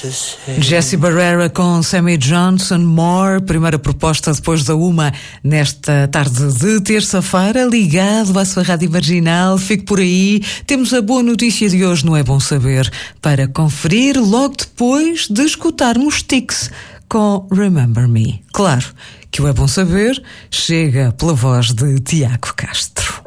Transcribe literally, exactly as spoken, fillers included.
Jessie Barrera com Sammy Johnson, More, primeira proposta depois da uma nesta tarde de terça-feira, ligado à sua rádio marginal. Fique por aí, temos a boa notícia de hoje, não é bom saber, para conferir logo depois de escutarmos Styx com Remember Me. Claro que o É Bom Saber chega pela voz de Tiago Castro.